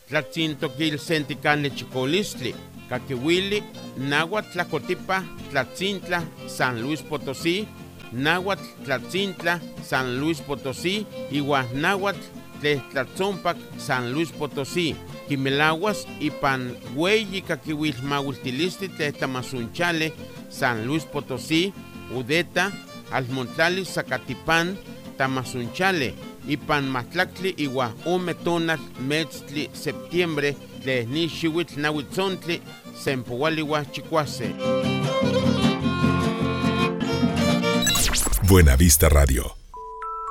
Tlatzintoquil senticanle chicolistli, Caquihuili, Nahuatl Tlacotipa, Tlatzintla, San Luis Potosí, Nahuatl Tlatzintla, San Luis Potosí, Iguas Nahuatl Tlatzompac, San Luis Potosí, Quimelaguas y Pan Hueyi Caquihuil Mahuiltilistli Tletamasunchale, San Luis Potosí, Udeta, Almontlali, Zacatipán, Tamazunchale, Ipan Matlactli, Igua Umetonal, Metztli, Septiembre, Tlesnixihuitl, Nahuitzontli, Sempohualigua, Chicuase. Buenavista Radio.